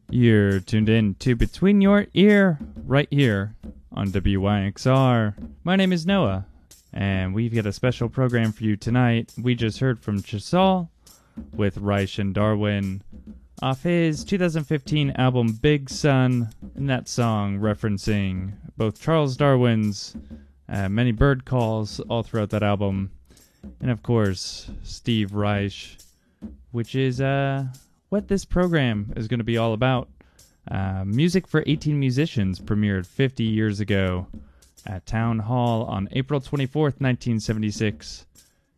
You're tuned in to Between Your Ear right here on WYXR. My name is Noah, and we've got a special program for you tonight. We just heard from Chisal with Reich and Darwin off his 2015 album Big Sun, and that song referencing both Charles Darwin's many bird calls all throughout that album, and of course Steve Reich, which is what this program is going to be all about. Music for 18 Musicians premiered 50 years ago at Town Hall on April 24th, 1976.